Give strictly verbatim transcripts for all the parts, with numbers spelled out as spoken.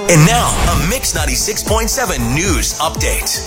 And now, a Mix ninety-six point seven news update.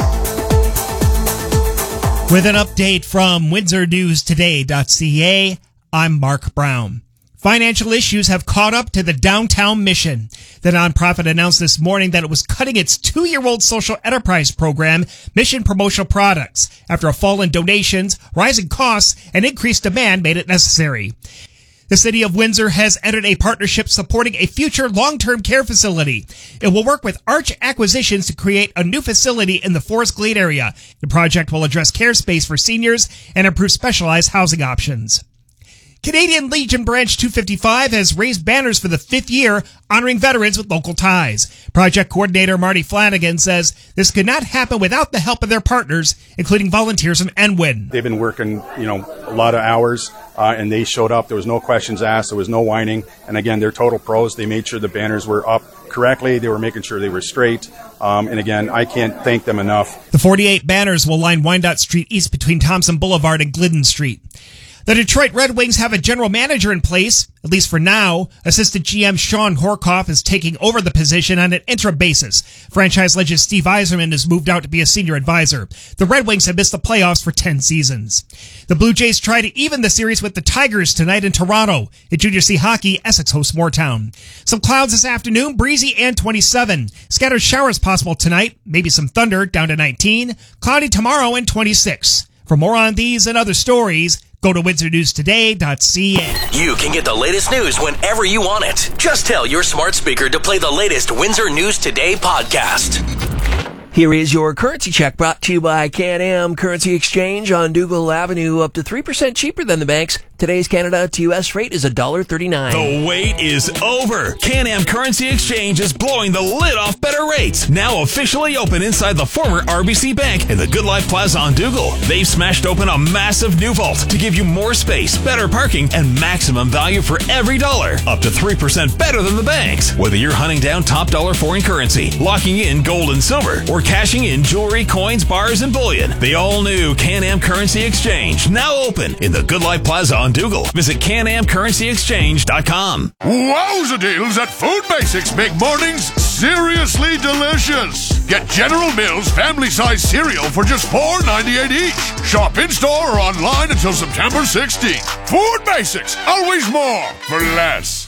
With an update from Windsor News Today dot C A, I'm Mark Brown. Financial issues have caught up to the Downtown Mission. The nonprofit announced this morning that it was cutting its two-year-old social enterprise program, Mission Promotional Products, after a fall in donations, rising costs, and increased demand made it necessary. The city of Windsor has entered a partnership supporting a future long-term care facility. It will work with Arch Acquisitions to create a new facility in the Forest Glade area. The project will address care space for seniors and improve specialized housing options. Canadian Legion Branch two fifty-five has raised banners for the fifth year, honoring veterans with local ties. Project coordinator Marty Flanagan says this could not happen without the help of their partners, including volunteers from N W I N. They've been working, you know, a lot of hours, uh, and they showed up. There was no questions asked. There was no whining. And again, they're total pros. They made sure the banners were up correctly. They were making sure they were straight. Um, and again, I can't thank them enough. The forty-eight banners will line Wyandotte Street East between Thompson Boulevard and Glidden Street. The Detroit Red Wings have a general manager in place, at least for now. Assistant G M Sean Horkoff is taking over the position on an interim basis. Franchise legend Steve Yzerman has moved out to be a senior advisor. The Red Wings have missed the playoffs for ten seasons. The Blue Jays try to even the series with the Tigers tonight in Toronto. In Junior C hockey, Essex hosts Moortown. Some clouds this afternoon, breezy and twenty-seven. Scattered showers possible tonight, maybe some thunder, down to nineteen. Cloudy tomorrow and twenty-six. For more on these and other stories, go to Windsor News Today dot C A. You can get the latest news whenever you want it. Just tell your smart speaker to play the latest Windsor News Today podcast. Here is your currency check brought to you by Can-Am Currency Exchange on Dougal Avenue, up to three percent cheaper than the banks. Today's Canada to U S rate is one dollar thirty-nine. The wait is over. Can-Am Currency Exchange is blowing the lid off better rates. Now officially open inside the former R B C Bank in the Good Life Plaza on Dougal. They've smashed open a massive new vault to give you more space, better parking, and maximum value for every dollar. Up to three percent better than the banks. Whether you're hunting down top dollar foreign currency, locking in gold and silver, or cashing in jewelry, coins, bars, and bullion, the all-new Can-Am Currency Exchange, now open in the Good Life Plaza on Dougal. Visit Can Am Currency Exchange dot com. Wowza deals at Food Basics make mornings seriously delicious. Get General Mills family-size cereal for just four ninety-eight each. Shop in-store or online until September sixteenth. Food Basics, always more for less.